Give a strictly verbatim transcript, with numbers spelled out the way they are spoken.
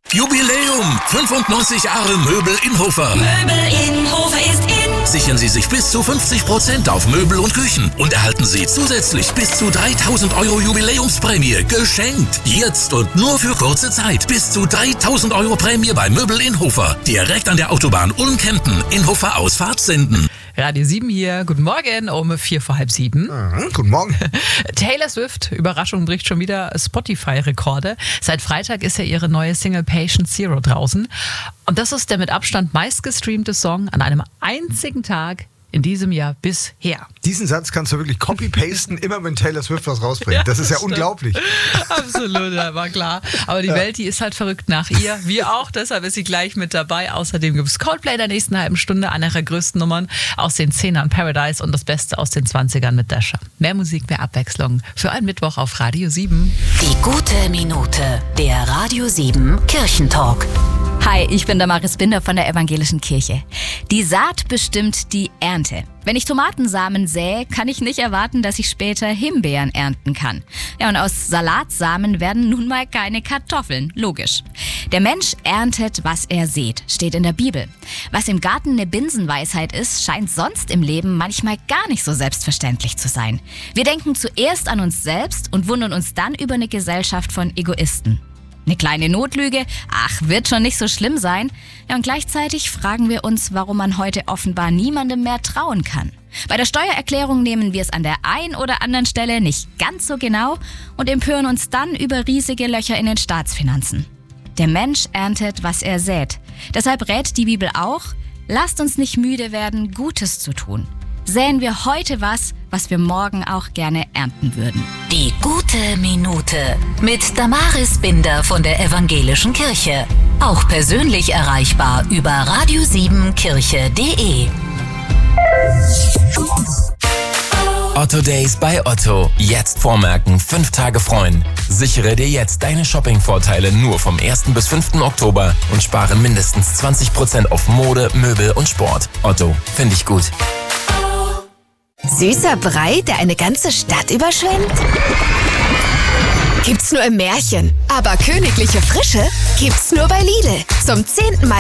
Jubiläum! fünfundneunzig Jahre Möbel in Hofer. Möbel in Hofer ist in. Sichern Sie sich bis zu fünfzig Prozent auf Möbel und Küchen und erhalten Sie zusätzlich bis zu dreitausend Euro Jubiläumsprämie geschenkt. Jetzt und nur für kurze Zeit. Bis zu dreitausend Euro Prämie bei Möbel in Hofer. Direkt an der Autobahn Ulm-Kempen in Hofer Ausfahrt senden. Radio sieben hier. Guten Morgen um vier vor halb sieben. Mhm, guten Morgen. Taylor Swift, Überraschung, bricht schon wieder Spotify-Rekorde. Seit Freitag ist ja ihre neue Single Patient Zero draußen. Und das ist der mit Abstand meistgestreamte Song an einem einzigen Tag in diesem Jahr bisher. Diesen Satz kannst du wirklich copy-pasten, immer wenn Taylor Swift was rausbringt. Ja, das ist ja stimmt. Unglaublich. Absolut, ja, war klar. Aber die ja. Welt, die ist halt verrückt nach ihr. Wir auch, deshalb ist sie gleich mit dabei. Außerdem gibt es Coldplay in der nächsten halben Stunde, eine ihrer größten Nummern aus den Zehnern Paradise und das Beste aus den zwanzigern mit Dasher. Mehr Musik, mehr Abwechslung für einen Mittwoch auf Radio sieben. Die gute Minute, der Radio sieben Kirchentalk. Hi, ich bin Damaris Binder von der Evangelischen Kirche. Die Saat bestimmt die Ernte. Wenn ich Tomatensamen sähe, kann ich nicht erwarten, dass ich später Himbeeren ernten kann. Ja, und aus Salatsamen werden nun mal keine Kartoffeln. Logisch. Der Mensch erntet, was er sät, steht in der Bibel. Was im Garten eine Binsenweisheit ist, scheint sonst im Leben manchmal gar nicht so selbstverständlich zu sein. Wir denken zuerst an uns selbst und wundern uns dann über eine Gesellschaft von Egoisten. Eine kleine Notlüge, ach, wird schon nicht so schlimm sein. Ja, und gleichzeitig fragen wir uns, warum man heute offenbar niemandem mehr trauen kann. Bei der Steuererklärung nehmen wir es an der einen oder anderen Stelle nicht ganz so genau und empören uns dann über riesige Löcher in den Staatsfinanzen. Der Mensch erntet, was er sät. Deshalb rät die Bibel auch, lasst uns nicht müde werden, Gutes zu tun. Säen wir heute was, was wir morgen auch gerne ernten würden. Die gute Minute mit Damaris Binder von der Evangelischen Kirche. Auch persönlich erreichbar über radio sieben kirche punkt de. Otto Days bei Otto. Jetzt vormerken, fünf Tage freuen. Sichere dir jetzt deine Shopping-Vorteile nur vom ersten bis fünften Oktober und spare mindestens zwanzig Prozent auf Mode, Möbel und Sport. Otto, finde ich gut. Süßer Brei, der eine ganze Stadt überschwemmt? Gibt's nur im Märchen. Aber königliche Frische gibt's nur bei Lidl. Zum zehnten Mal